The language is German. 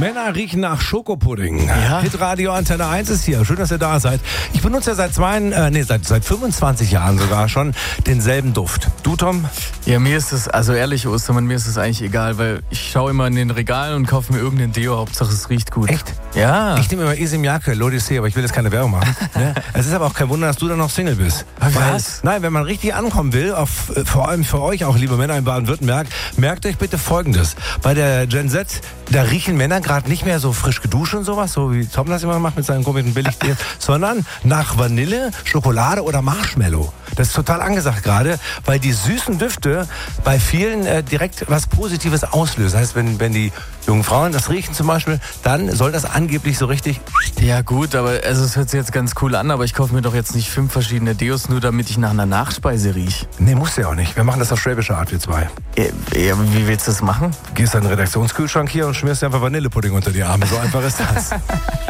Männer riechen nach Schokopudding. Ja. Hitradio Antenne 1 ist hier. Schön, dass ihr da seid. Ich benutze ja seit 25 Jahren sogar schon denselben Duft. Du, Tom? Ja, mir ist es, also ehrlich, Ostermann, mir ist es eigentlich egal, weil ich schaue immer in den Regalen und kaufe mir irgendeinen Deo, Hauptsache es riecht gut. Echt? Ja. Ich nehme immer Esimjake, L'Odyssee, aber ich will jetzt keine Werbung machen. Ne? Es ist aber auch kein Wunder, dass du dann noch Single bist. Was? Nein, wenn man richtig ankommen will, vor allem für euch auch, liebe Männer in Baden-Württemberg, merkt euch bitte Folgendes. Bei der Gen Z, da riechen Männer gerade nicht mehr so frisch geduscht und sowas, so wie Tom das immer macht mit seinen komischen Billigdeo, sondern nach Vanille, Schokolade oder Marshmallow. Das ist total angesagt gerade, weil die süßen Düfte bei vielen direkt was Positives auslösen. Das heißt, wenn die jungen Frauen das riechen zum Beispiel, dann soll das angeblich so richtig... Ja gut, aber also es hört sich jetzt ganz cool an, aber ich kaufe mir doch jetzt nicht 5 verschiedene Deos, nur damit ich nach einer Nachspeise rieche. Nee, musst du ja auch nicht. Wir machen das auf schwäbische Art, wir zwei. Ja, wie willst du das machen? Gehst an den Redaktionskühlschrank hier und schmierst dir einfach Vanillepudding unter die Arme. So einfach ist das.